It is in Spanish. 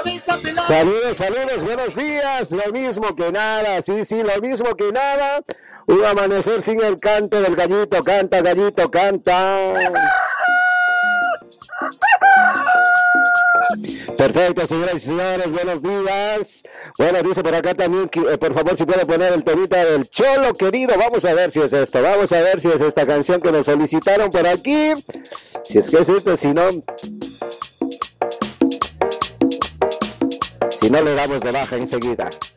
Saludos, saludos, buenos días. Lo mismo que nada, sí, lo mismo que nada. Un amanecer sin el canto del gallito. Canta, gallito, canta. Perfecto, señoras y señores, buenos días. Bueno, dice por acá también, por favor, si puede poner el temita del Cholo querido. Vamos a ver si es esto, vamos a ver si es esta canción que nos solicitaron por aquí. Si es que es esto, si no le damos de baja enseguida.